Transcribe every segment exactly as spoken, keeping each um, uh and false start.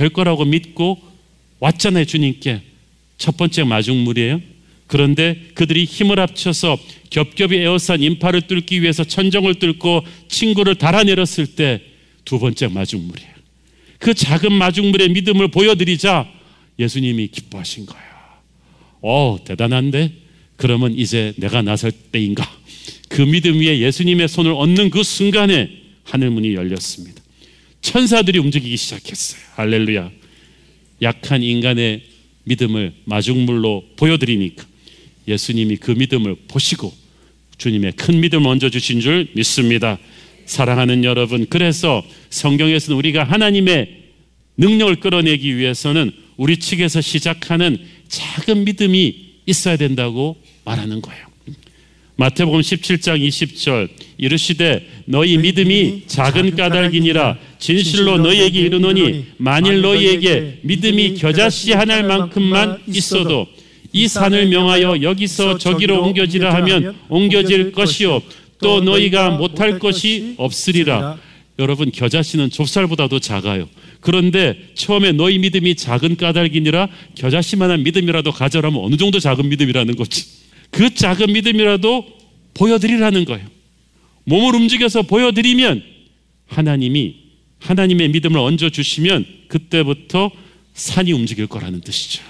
될 거라고 믿고 왔잖아요. 주님께. 첫 번째 마중물이에요. 그런데 그들이 힘을 합쳐서 겹겹이 에워싼 인파를 뚫기 위해서 천정을 뚫고 친구를 달아내렸을 때 두 번째 마중물이에요. 그 작은 마중물의 믿음을 보여드리자 예수님이 기뻐하신 거예요. 오, 대단한데? 그러면 이제 내가 나설 때인가? 그 믿음 위에 예수님의 손을 얹는 그 순간에 하늘문이 열렸습니다. 천사들이 움직이기 시작했어요. 할렐루야. 약한 인간의 믿음을 마중물로 보여드리니까 예수님이 그 믿음을 보시고 주님의 큰 믿음을 얹어주신 줄 믿습니다. 사랑하는 여러분, 그래서 성경에서는 우리가 하나님의 능력을 끌어내기 위해서는 우리 측에서 시작하는 작은 믿음이 있어야 된다고 말하는 거예요. 마태복음 십칠 장 이십 절 이르시되 너희 믿음이 작은 까닭이니라 진실로 너희에게 이르노니 만일 너희에게 믿음이 겨자씨 하나일 만큼만 있어도 이 산을 명하여 여기서 저기로 옮겨지라 하면 옮겨질 것이요 또 너희가 못할 것이 없으리라. 여러분, 겨자씨는 좁쌀보다도 작아요. 그런데 처음에 너희 믿음이 작은 까닭이니라 겨자씨만한 믿음이라도 가져라면 어느 정도 작은 믿음이라는 거지. 그 작은 믿음이라도 보여드리라는 거예요. 몸을 움직여서 보여드리면 하나님이 하나님의 믿음을 얹어주시면 그때부터 산이 움직일 거라는 뜻이죠.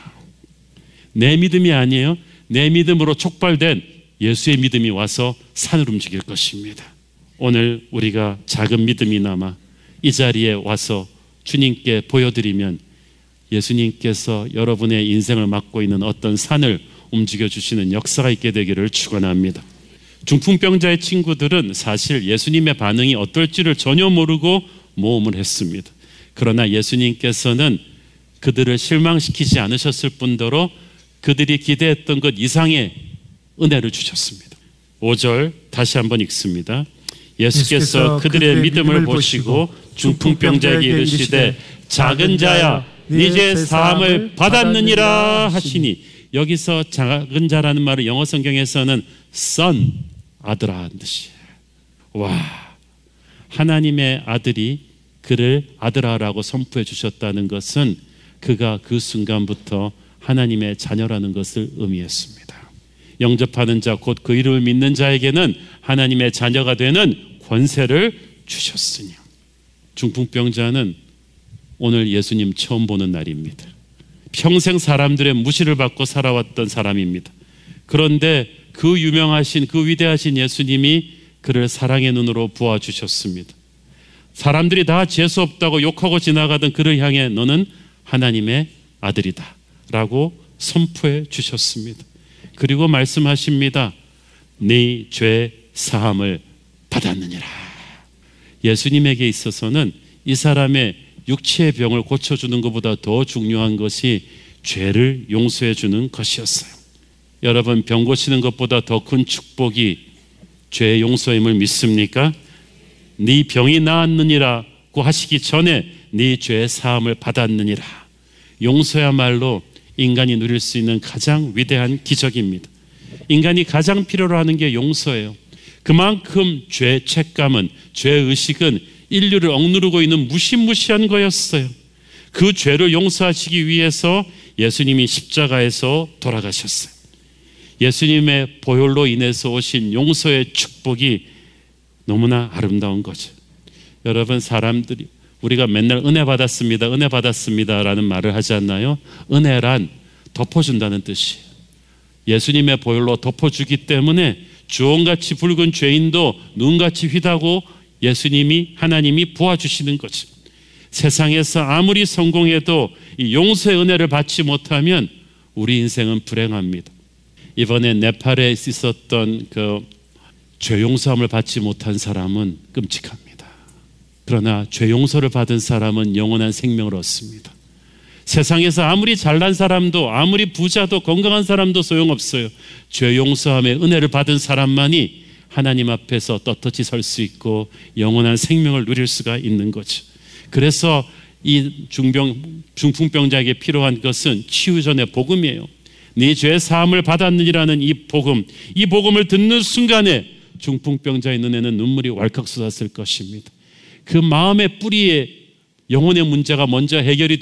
내 믿음이 아니에요. 내 믿음으로 촉발된 예수의 믿음이 와서 산을 움직일 것입니다. 오늘 우리가 작은 믿음이나마 이 자리에 와서 주님께 보여드리면 예수님께서 여러분의 인생을 맡고 있는 어떤 산을 움직여주시는 역사가 있게 되기를 축원합니다. 중풍병자의 친구들은 사실 예수님의 반응이 어떨지를 전혀 모르고 모험을 했습니다. 그러나 예수님께서는 그들을 실망시키지 않으셨을 뿐더러 그들이 기대했던 것 이상의 은혜를 주셨습니다. 오 절 다시 한번 읽습니다. 예수께서 그들의 믿음을 보시고 중풍병자에게 이르시되 작은 자야 네 죄 사함을 받았느니라 하시니, 여기서 작은 자라는 말을 영어 성경에서는 son, 아들아 한 뜻이에요. 와, 하나님의 아들이 그를 아들아라고 선포해 주셨다는 것은 그가 그 순간부터 하나님의 자녀라는 것을 의미했습니다. 영접하는 자, 곧 그 이름을 믿는 자에게는 하나님의 자녀가 되는 권세를 주셨으니. 중풍병자는 오늘 예수님 처음 보는 날입니다. 평생 사람들의 무시를 받고 살아왔던 사람입니다. 그런데 그 유명하신, 그 위대하신 예수님이 그를 사랑의 눈으로 보아주셨습니다. 사람들이 다 재수 없다고 욕하고 지나가던 그를 향해 너는 하나님의 아들이다 라고 선포해 주셨습니다. 그리고 말씀하십니다. 네 죄 사함을 받았느니라. 예수님에게 있어서는 이 사람의 육체의 병을 고쳐주는 것보다 더 중요한 것이 죄를 용서해 주는 것이었어요. 여러분, 병 고치는 것보다 더 큰 축복이 죄의 용서임을 믿습니까? 네 병이 나았느니라고 하시기 전에 네 죄의 사함을 받았느니라. 용서야말로 인간이 누릴 수 있는 가장 위대한 기적입니다. 인간이 가장 필요로 하는 게 용서예요. 그만큼 죄 책감은, 죄의식은 인류를 억누르고 있는 무시무시한 거였어요. 그 죄를 용서하시기 위해서 예수님이 십자가에서 돌아가셨어요. 예수님의 보혈로 인해서 오신 용서의 축복이 너무나 아름다운 거죠. 여러분, 사람들이 우리가 맨날 은혜 받았습니다, 은혜 받았습니다 라는 말을 하지 않나요? 은혜란 덮어준다는 뜻이에요. 예수님의 보혈로 덮어주기 때문에 주홍같이 붉은 죄인도 눈같이 휘다고 예수님이, 하나님이 부어주시는 거죠. 세상에서 아무리 성공해도 이 용서의 은혜를 받지 못하면 우리 인생은 불행합니다. 이번에 네팔에 있었던 그 죄 용서함을 받지 못한 사람은 끔찍합니다. 그러나 죄 용서를 받은 사람은 영원한 생명을 얻습니다. 세상에서 아무리 잘난 사람도, 아무리 부자도, 건강한 사람도 소용없어요. 죄 용서함의 은혜를 받은 사람만이 하나님 앞에서 떳떳이 설 수 있고 영원한 생명을 누릴 수가 있는 거죠. 그래서 이 중병, 중풍병자에게 필요한 것은 치유 전의 복음이에요. 네 죄 사함을 받았느니라는 이 복음, 이 복음을 듣는 순간에 중풍병자의 눈에는 눈물이 왈칵 쏟았을 것입니다. 그 마음의 뿌리에 영혼의 문제가 먼저 해결이